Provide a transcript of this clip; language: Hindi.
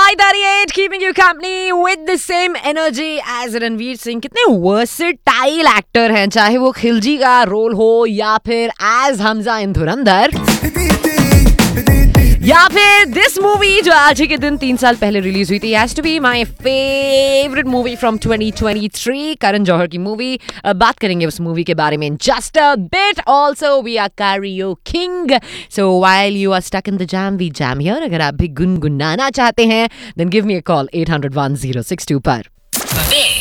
5:38 keeping you company with the same energy as Ranveer Singh. कितने वर्सेटाइल एक्टर हैं, चाहे वो खिलजी का रोल हो या फिर एज हमजा इन धुरंधर या फिर दिस मूवी जो आज ही के दिन 3 साल पहले रिलीज हुई थी. Has to be my favourite movie from 2023, Karan Johar की मूवी. बात करेंगे उस मूवी के बारे में just a bit. Also we are कैरियोकिंग, so while you are stuck in the jam we jam here. अगर आप भी गुनगुनाना चाहते हैं then give me a call 800-1062 पर.